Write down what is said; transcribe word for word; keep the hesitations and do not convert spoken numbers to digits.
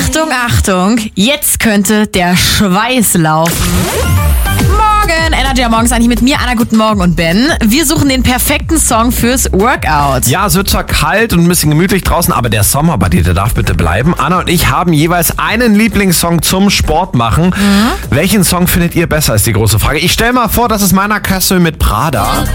Achtung, Achtung, jetzt könnte der Schweiß laufen. Morgen, Energy am Morgen ist eigentlich mit mir, Anna, guten Morgen und Ben. Wir suchen den perfekten Song fürs Workout. Ja, es wird zwar kalt und ein bisschen gemütlich draußen, aber der Sommer bei dir, der darf bitte bleiben. Anna und ich haben jeweils einen Lieblingssong zum Sport machen. Mhm. Welchen Song findet ihr besser, ist die große Frage. Ich stelle mal vor, das ist Meiner Kassel mit Prada.